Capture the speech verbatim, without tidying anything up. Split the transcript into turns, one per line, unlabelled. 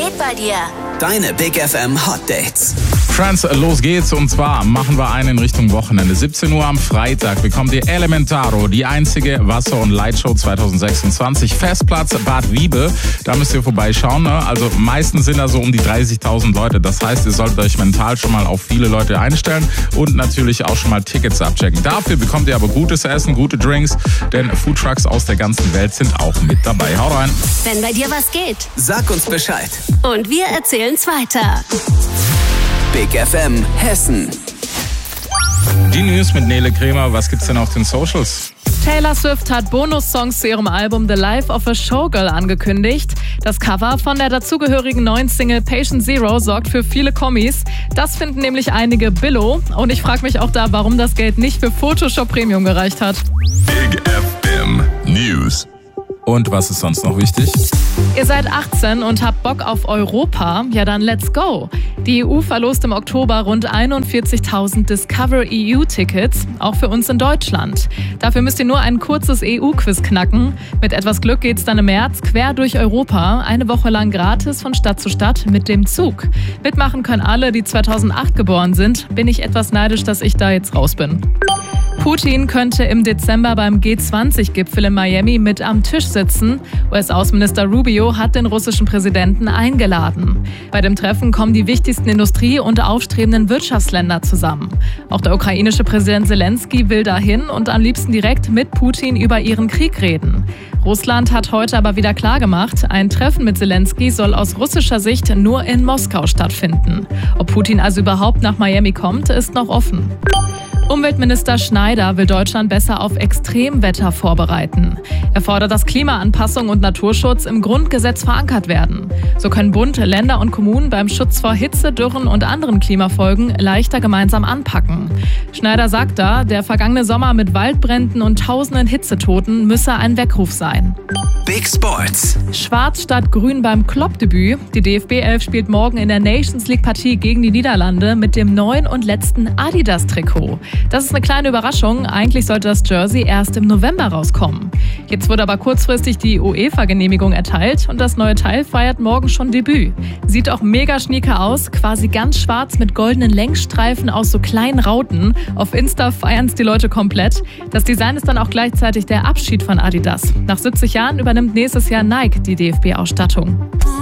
geht bei dir?
Deine Big F M Hot Dates.
Friends, los geht's. Und zwar machen wir einen in Richtung Wochenende. siebzehn Uhr am Freitag bekommt ihr Elementaro, die einzige Wasser- und Lightshow zwanzig sechsundzwanzig. Festplatz Bad Wiebe. Da müsst ihr vorbeischauen. Ne? Also meistens sind da so um die dreißigtausend Leute. Das heißt, ihr solltet euch mental schon mal auf viele Leute einstellen und natürlich auch schon mal Tickets abchecken. Dafür bekommt ihr aber gutes Essen, gute Drinks, denn Foodtrucks aus der ganzen Welt sind auch mit dabei. Haut rein.
Wenn bei dir was geht.
Sag uns Bescheid.
Und wir erzählen's weiter.
Big F M Hessen.
Die News mit Nele Kremer. Was gibt's denn auf den Socials?
Taylor Swift hat Bonussongs zu ihrem Album The Life of a Showgirl angekündigt. Das Cover von der dazugehörigen neuen Single Patient Zero sorgt für viele Kommis. Das finden nämlich einige Billo. Und ich frage mich auch da, warum das Geld nicht für Photoshop Premium gereicht hat.
Big F M News.
Und was ist sonst noch wichtig?
Ihr seid achtzehn und habt Bock auf Europa? Ja, dann let's go! Die E U verlost im Oktober rund einundvierzigtausend Discover E U-Tickets, auch für uns in Deutschland. Dafür müsst ihr nur ein kurzes E U-Quiz knacken. Mit etwas Glück geht's dann im März quer durch Europa, eine Woche lang gratis von Stadt zu Stadt mit dem Zug. Mitmachen können alle, die zweitausendacht geboren sind. Bin ich etwas neidisch, dass ich da jetzt raus bin. Putin könnte im Dezember beim G zwanzig Gipfel in Miami mit am Tisch sitzen. U S-Außenminister Rubio hat den russischen Präsidenten eingeladen. Bei dem Treffen kommen die wichtigsten Industrie- und aufstrebenden Wirtschaftsländer zusammen. Auch der ukrainische Präsident Zelensky will dahin und am liebsten direkt mit Putin über ihren Krieg reden. Russland hat heute aber wieder klargemacht, ein Treffen mit Zelensky soll aus russischer Sicht nur in Moskau stattfinden. Ob Putin also überhaupt nach Miami kommt, ist noch offen. Umweltminister Schneider will Deutschland besser auf Extremwetter vorbereiten. Er fordert, dass Klimaanpassung und Naturschutz im Grundgesetz verankert werden. So können Bund, Länder und Kommunen beim Schutz vor Hitze, Dürren und anderen Klimafolgen leichter gemeinsam anpacken. Schneider sagt da, der vergangene Sommer mit Waldbränden und tausenden Hitzetoten müsse ein Weckruf sein.
Big Sports.
Schwarz statt Grün beim Klopp-Debüt. Die D F B elf spielt morgen in der Nations League-Partie gegen die Niederlande mit dem neuen und letzten Adidas-Trikot. Das ist eine kleine Überraschung. Eigentlich sollte das Jersey erst im November rauskommen. Jetzt wurde aber kurzfristig die UEFA-Genehmigung erteilt und das neue Teil feiert morgen schon Debüt. Sieht auch mega schnieke aus, quasi ganz schwarz mit goldenen Längsstreifen aus so kleinen Rauten. Auf Insta feiern es die Leute komplett. Das Design ist dann auch gleichzeitig der Abschied von Adidas. Nach siebzig Jahren übernimmt nächstes Jahr Nike die D F B-Ausstattung.